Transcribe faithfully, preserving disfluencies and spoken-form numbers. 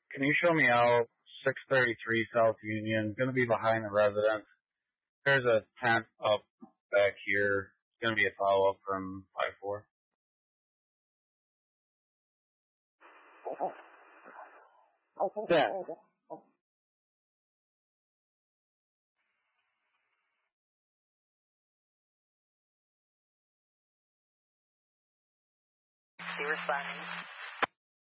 Can you show me out six thirty-three South Union? Going to be behind the residence. There's a tent up back here. It's going to be a follow-up from five four. Yeah. He responding.